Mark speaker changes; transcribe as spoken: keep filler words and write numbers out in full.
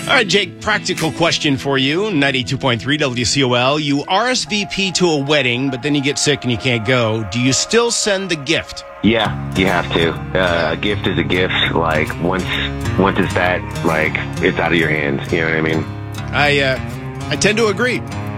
Speaker 1: All right, Jake, practical question for you. ninety-two point three W C O L. You R S V P to a wedding, but then you get sick and you can't go. Do you still send the gift?
Speaker 2: Yeah, you have to. Uh, a gift is a gift. Like, once once it's that, like, it's out of your hands. You know what I mean?
Speaker 1: I, uh, I tend to agree.